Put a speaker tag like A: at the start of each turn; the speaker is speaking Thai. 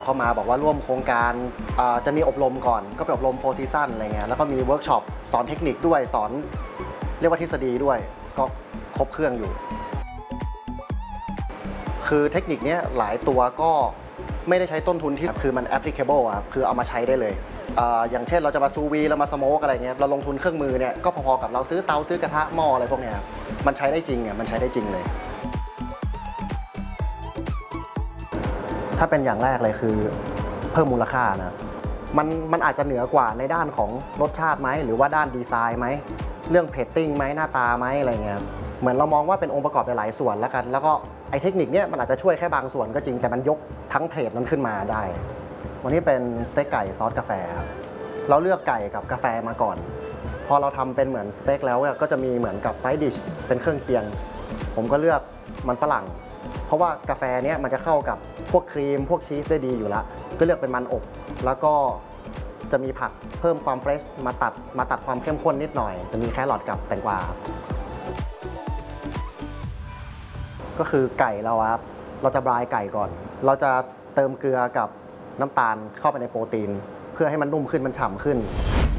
A: เข้ามาบอกว่าร่วมโครงการจะมีอบรมก่อนก็ไปอบรม4 ซีซั่นอะไรเงี้ยแล้วก็มีเวิร์กช็อปสอนเทคนิคด้วยสอนเรียกว่าทฤษฎีด้วยก็ครบเครื่องอยู่คือเทคนิคนี้หลายตัวก็ไม่ได้ใช้ต้นทุนที่คือมัน applicable ครับคือเอามาใช้ได้เลยอย่างเช่นเราจะมาซูวีเรามาสโมกอะไรเงี้ยเราลงทุนเครื่องมือเนี่ยก็พอๆกับเราซื้อเตาซื้อกระทะหม้ออะไรพวกเนี้ยมันใช้ได้จริงอ่ะมันใช้ได้จริงเลยถ้าเป็นอย่างแรกเลยคือเพิ่มมูลค่านะมันอาจจะเหนือกว่าในด้านของรสชาติไหมหรือว่าด้านดีไซน์ไหมเรื่องเพจติ้งไหมหน้าตาไหมอะไรเงี้ยเหมือนเรามองว่าเป็นองค์ประกอบหลายๆส่วนแล้วกันแล้วก็ไอเทคนิคเนี้ยมันอาจจะช่วยแค่บางส่วนก็จริงแต่มันยกทั้งเพจนั้นขึ้นมาได้วันนี้เป็นสเต็กไก่ซอสกาแฟครับเราเลือกไก่กับกาแฟมาก่อนพอเราทำเป็นเหมือนสเต็กแล้วก็จะมีเหมือนกับไซด์ดิชเป็นเครื่องเคียงผมก็เลือกมันฝรั่งเพราะว่ากาแฟเนี้ยมันจะเข้ากับพวกครีมพวกชีสได้ดีอยู่แล้วก็เลือกเป็นมันอบแล้วก็จะมีผักเพิ่มความเฟรชมาตัดความเข้มข้นนิดหน่อยจะมีแครอทกับแตงกวาก็คือไก่เราครับเราจะบรายไก่ก่อนเราจะเติมเกลือกับน้ำตาลเข้าไปในโปรตีนเพื่อให้มันนุ่มขึ้นมันฉ่ำขึ้น